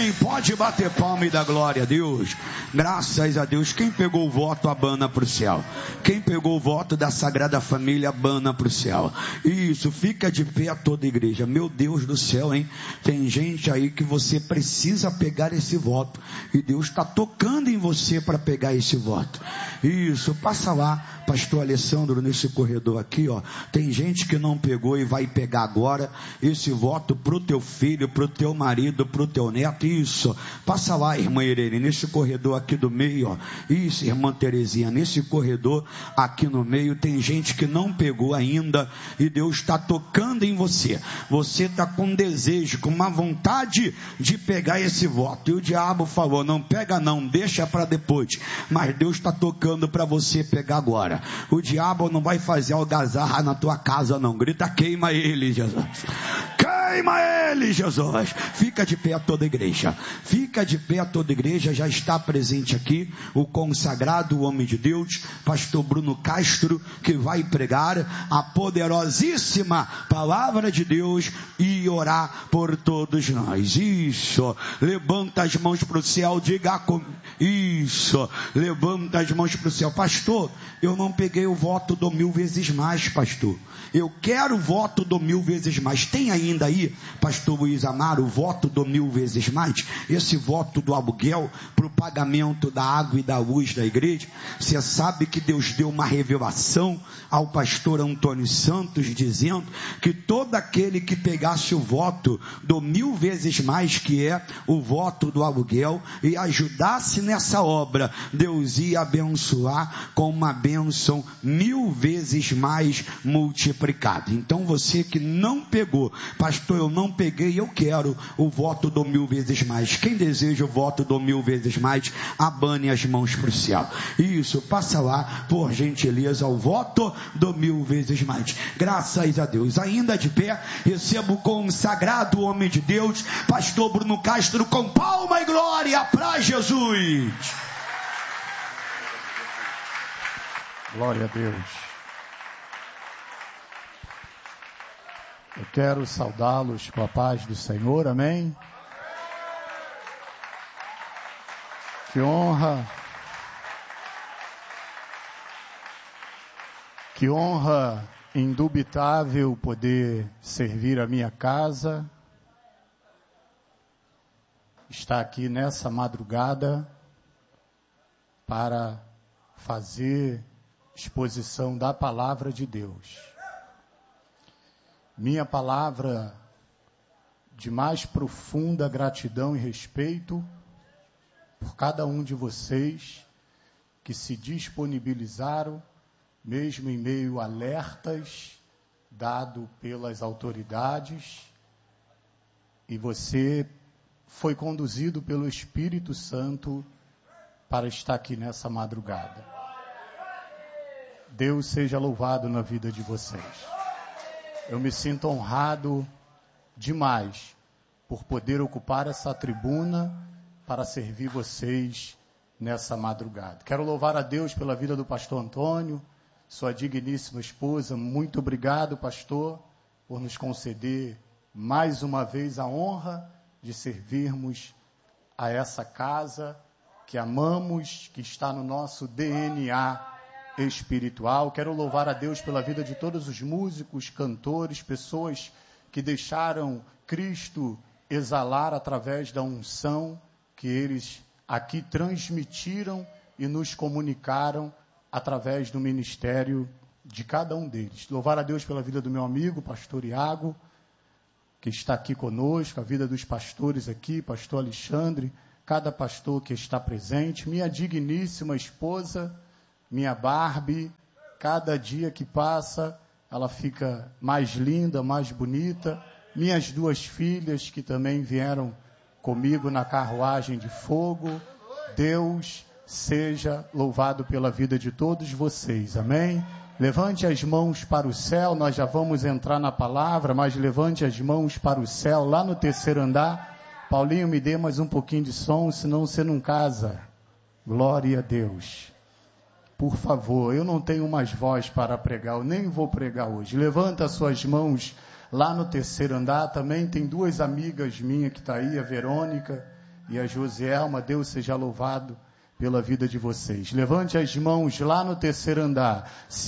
Amém. Pode bater palma e dar glória a Deus. Graças a Deus. Quem pegou o voto, abana para o céu. Quem pegou o voto da Sagrada Família, abana para o céu. Isso, fica de pé a toda a igreja. Meu Deus do céu, hein? Tem gente aí que você precisa pegar esse voto. E Deus está tocando em você para pegar esse voto. Isso, passa lá, pastor Alessandro, nesse corredor aqui, ó. Tem gente que não pegou e vai pegar agora esse voto pro teu filho, pro teu marido, pro teu neto. Isso, passa lá, irmã Irene, nesse corredor aqui do meio, ó. Isso, irmã Terezinha, nesse corredor aqui no meio tem gente que não pegou ainda e Deus está tocando em você. Você está com desejo, com uma vontade de pegar esse voto. E o diabo falou, não pega não, deixa para depois. Mas Deus está tocando para você pegar agora. O diabo não vai fazer algazarra na tua casa não. Grita, queima ele, Jesus. Queima ele, Jesus. Fica de pé toda a igreja. Fica de pé toda a igreja. Já está presente aqui o consagrado, o homem de Deus, pastor Bruno Castro, que vai pregar a poderosíssima palavra de Deus e orar por todos nós. Isso. Levanta as mãos para o céu. Diga comigo. Isso. Levanta as mãos para o céu. Pastor, eu não peguei o voto do 1000 vezes mais, pastor. Eu quero o voto do 1000 vezes mais. Tem ainda aí, pastor Luiz Amaro, o voto do 1000 vezes mais? Esse voto do aluguel para o pagamento da água e da luz da igreja. Você sabe que Deus deu uma revelação ao pastor Antônio Santos, dizendo que todo aquele que pegasse o voto do 1000 vezes mais, que é o voto do aluguel, e ajudasse nessa obra, Deus ia abençoar com uma bênção 1000 vezes mais multiplicada. Então você que não pegou, pastor, eu não peguei, eu quero o voto do 1000 vezes mais. Quem deseja o voto do 1000 vezes mais, abane as mãos para o céu. Isso, passa lá, por gentileza, o voto do 1000 vezes mais. Graças a Deus. Ainda de pé, recebo o consagrado homem de Deus, pastor Bruno Castro, com palma e glória para Jesus. Glória a Deus. Eu quero saudá-los com a paz do Senhor, amém? Que honra indubitável poder servir a minha casa, estar aqui nessa madrugada para fazer exposição da palavra de Deus. Minha palavra de mais profunda gratidão e respeito por cada um de vocês que se disponibilizaram, mesmo em meio a alertas dado pelas autoridades, e você foi conduzido pelo Espírito Santo para estar aqui nessa madrugada. Deus seja louvado na vida de vocês. Eu me sinto honrado demais por poder ocupar essa tribuna para servir vocês nessa madrugada. Quero louvar a Deus pela vida do pastor Antônio, sua digníssima esposa. Muito obrigado, pastor, por nos conceder mais uma vez a honra de servirmos a essa casa que amamos, que está no nosso DNA espiritual. Quero louvar a Deus pela vida de todos os músicos, cantores, pessoas que deixaram Cristo exalar através da unção que eles aqui transmitiram e nos comunicaram através do ministério de cada um deles. Louvar a Deus pela vida do meu amigo, pastor Iago, que está aqui conosco, a vida dos pastores aqui, pastor Alexandre, cada pastor que está presente, minha digníssima esposa, minha Barbie. Cada dia que passa, ela fica mais linda, mais bonita. Minhas duas filhas, que também vieram comigo na carruagem de fogo. Deus seja louvado pela vida de todos vocês, amém? Levante as mãos para o céu, nós já vamos entrar na palavra, mas levante as mãos para o céu, lá no terceiro andar. Paulinho, me dê mais um pouquinho de som, senão você não casa. Glória a Deus. Por favor, eu não tenho mais voz para pregar, eu nem vou pregar hoje. Levanta as suas mãos lá no terceiro andar. Também tem duas amigas minhas que estão aí, a Verônica e a Josielma. Deus seja louvado pela vida de vocês. Levante as mãos lá no terceiro andar.